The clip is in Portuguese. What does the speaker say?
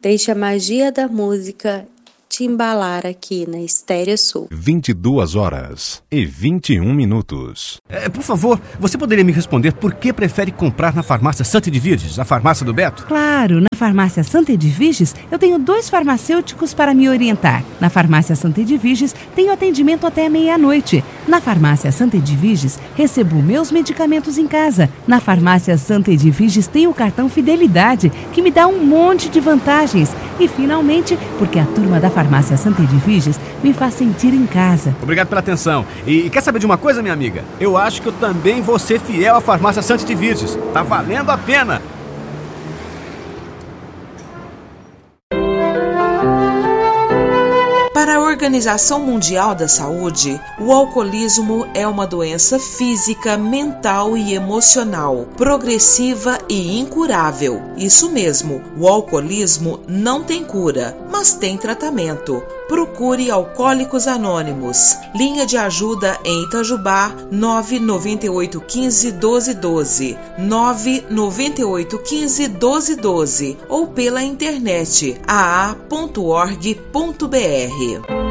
Deixe a magia da música te embalar aqui na Estéreo Sul. 22h21. Por favor, você poderia me responder por que prefere comprar na farmácia Santa Edviges, a farmácia do Beto? Claro, na farmácia Santa Edviges eu tenho 2 farmacêuticos para me orientar. Na farmácia Santa Edviges tenho atendimento até meia-noite. Na farmácia Santa Edviges recebo meus medicamentos em casa. Na farmácia Santa Edviges tenho o cartão Fidelidade, que me dá um monte de vantagens. E finalmente, porque a turma da farmácia Santa Edviges me faz sentir em casa. Obrigado pela atenção. E quer saber de uma coisa, minha amiga? Eu acho que eu também vou ser fiel à farmácia Santa Edviges. Tá valendo a pena! Para a Organização Mundial da Saúde, o alcoolismo é uma doença física, mental e emocional, progressiva e incurável. Isso mesmo, o alcoolismo não tem cura, mas tem tratamento. Procure Alcoólicos Anônimos. Linha de ajuda em Itajubá, 998151212, 998151212 ou pela internet aa.org.br.